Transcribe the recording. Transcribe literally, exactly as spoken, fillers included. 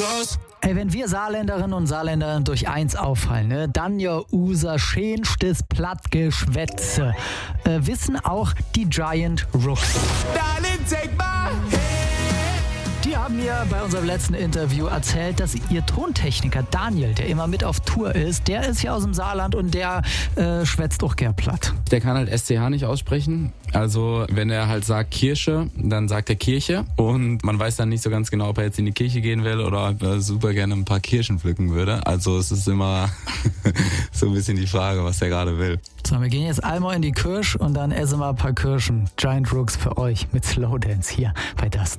goes. Ey, wenn wir Saarländerinnen und Saarländer durch eins auffallen, ne, dann ja unser schönstes Plattgeschwätze, äh, wissen auch die Giant Rooks. Darling, take my hand. Die haben mir bei unserem letzten Interview erzählt, dass ihr Tontechniker Daniel, der immer mit auf Tour ist, der ist ja aus dem Saarland und der äh, schwätzt auch gern platt. Der kann halt S C H nicht aussprechen. Also wenn er halt sagt Kirsche, dann sagt er Kirche. Und man weiß dann nicht so ganz genau, ob er jetzt in die Kirche gehen will oder ob er super gerne ein paar Kirschen pflücken würde. Also es ist immer so ein bisschen die Frage, was er gerade will. So, wir gehen jetzt einmal in die Kirche und dann essen wir ein paar Kirschen. Giant Rooks für euch mit Slowdance hier bei Das